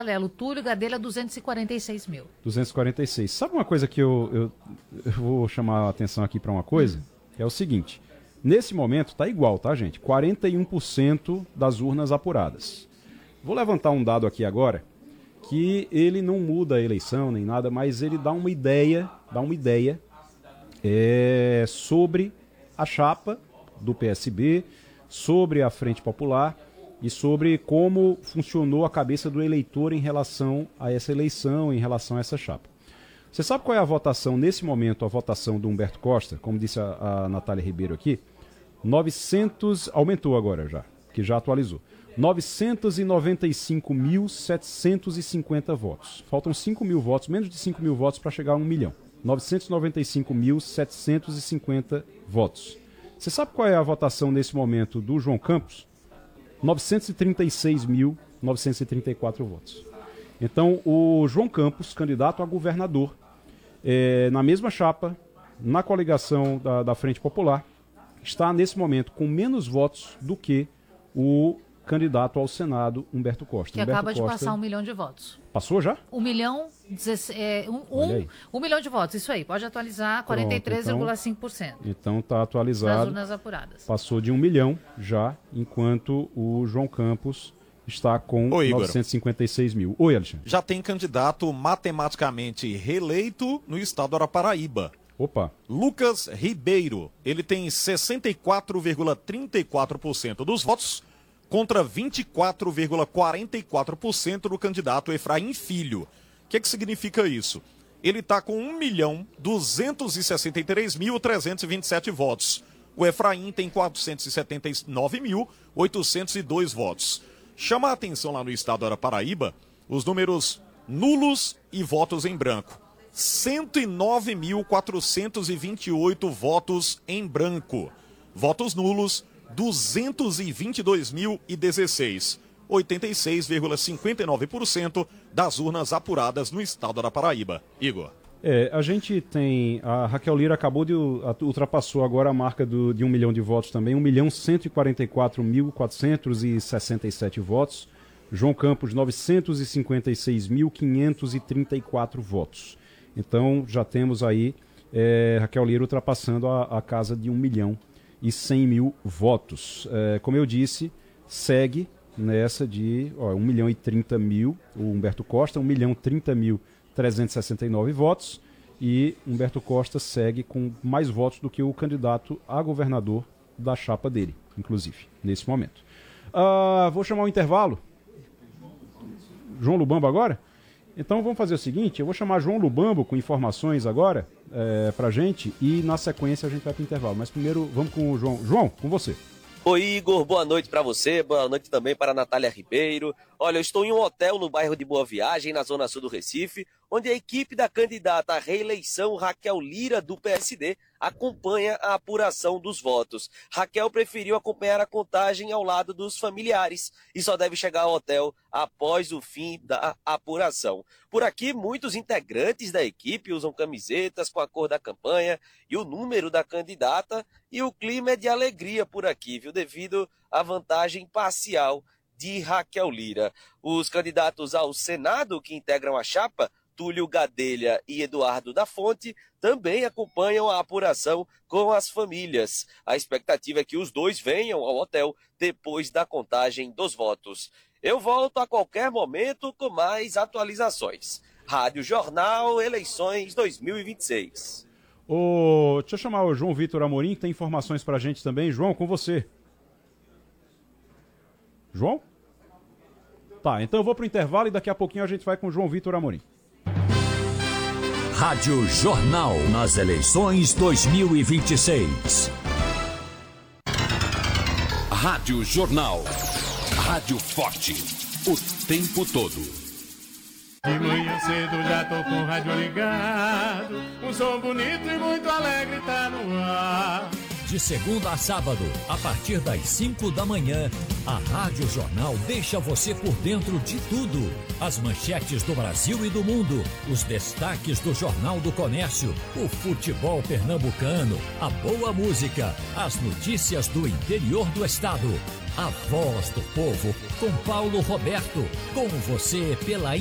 Paralelo, Túlio Gadelha, 246 mil. 246. Sabe uma coisa que eu vou chamar a atenção aqui para uma coisa? É o seguinte, nesse momento tá igual, tá, gente? 41% das urnas apuradas. Vou levantar um dado aqui agora, que ele não muda a eleição nem nada, mas ele dá uma ideia sobre a chapa do PSB, sobre a Frente Popular e sobre como funcionou a cabeça do eleitor em relação a essa eleição, em relação a essa chapa. Você sabe qual é a votação, nesse momento, a votação do Humberto Costa, como disse a Natália Ribeiro aqui? 900, aumentou agora já, que já atualizou. 995.750 votos. Faltam 5 mil votos, menos de 5 mil votos para chegar a 1 milhão. 995.750 votos. Você sabe qual é a votação nesse momento do João Campos? 936.934 votos. Então, o João Campos, candidato a governador, na mesma chapa, na coligação da Frente Popular, está nesse momento com menos votos do que o candidato ao Senado, Humberto Costa. Que Humberto acaba de Costa... passar 1 milhão de votos. Passou já? 1 milhão, 1 milhão de votos, isso aí, pode atualizar, 43,5%. Então está atualizado. Das urnas apuradas. Passou de 1 milhão já, enquanto o João Campos está com 956 mil. Oi, Alexandre. Já tem candidato matematicamente reeleito no estado da Paraíba. Opa. Lucas Ribeiro, ele tem 64,34% dos votos contra 24,44% do candidato Efraim Filho. O que significa isso? Ele está com 1.263.327 votos. O Efraim tem 479.802 votos. Chama a atenção lá no estado da Paraíba os números nulos e votos em branco. 109.428 votos em branco. Votos nulos, 222.016. 86,59% das urnas apuradas no estado da Paraíba. Igor. A gente tem... A Raquel Lira ultrapassou agora a marca de 1 milhão de votos também. 1.144.467 votos. João Campos, 956.534 votos. Então, já temos aí Raquel Lira ultrapassando a casa de 1 milhão e 100 mil votos. Como eu disse, segue nessa de 1 milhão e 30 mil, o Humberto Costa, 1 milhão e 30.369 votos, e Humberto Costa segue com mais votos do que o candidato a governador da chapa dele, inclusive, nesse momento. Vou chamar o intervalo. João Lubambo agora? Então vamos fazer o seguinte, eu vou chamar João Lubambo com informações agora pra gente e na sequência a gente vai pro intervalo. Mas primeiro vamos com o João. João, com você. Oi, Igor, boa noite para você, boa noite também para a Natália Ribeiro. Olha, eu estou em um hotel no bairro de Boa Viagem, na zona sul do Recife, onde a equipe da candidata à reeleição Raquel Lira, do PSD, acompanha a apuração dos votos. Raquel preferiu acompanhar a contagem ao lado dos familiares e só deve chegar ao hotel após o fim da apuração. Por aqui, muitos integrantes da equipe usam camisetas com a cor da campanha e o número da candidata, e o clima é de alegria por aqui, viu, devido à vantagem parcial de Raquel Lira. Os candidatos ao Senado que integram a chapa, Túlio Gadelha e Eduardo da Fonte, também acompanham a apuração com as famílias. A expectativa é que os dois venham ao hotel depois da contagem dos votos. Eu volto a qualquer momento com mais atualizações. Rádio Jornal, eleições 2026. Deixa eu chamar o João Vitor Amorim, que tem informações pra gente também. João, com você. João? Tá, então eu vou pro intervalo e daqui a pouquinho a gente vai com o João Vitor Amorim. Rádio Jornal nas eleições 2026. Rádio Jornal. Rádio forte. O tempo todo. De manhã cedo já tô com o rádio ligado. Um som bonito e muito alegre tá no ar. De segunda a sábado, a partir das 5 da manhã, a Rádio Jornal deixa você por dentro de tudo. As manchetes do Brasil e do mundo, os destaques do Jornal do Comércio, o futebol pernambucano, a boa música, as notícias do interior do estado. A voz do povo, com Paulo Roberto, com você pela